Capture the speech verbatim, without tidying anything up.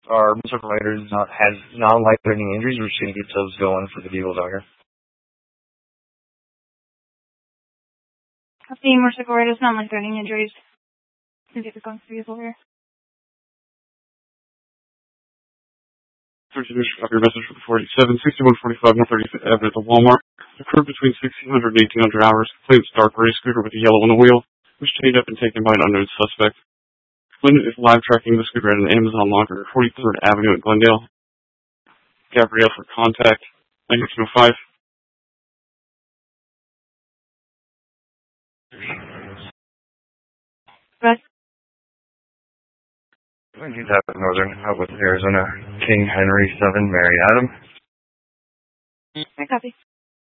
Our motorcycle rider not, has non-life-threatening injuries. We're just going to get those going for the vehicles out here. The motorcycle rider has non-life-threatening injuries. Can get the guns for vehicle here. thirteen copy your message for the forty-seven, sixty-one forty-five, one thirty-fifth Avenue at the Walmart. Occurred between sixteen hundred and eighteen hundred hours. Claims dark gray scooter with a yellow on the wheel. Was chained up and taken by an unknown suspect. Glendon is live tracking the scooter at an Amazon locker, forty-third Avenue at Glendale. Gabrielle for contact, nineteen oh five. Beth? He's out of Northern Outlet, Arizona. King Henry seven, Mary Adam. I copy.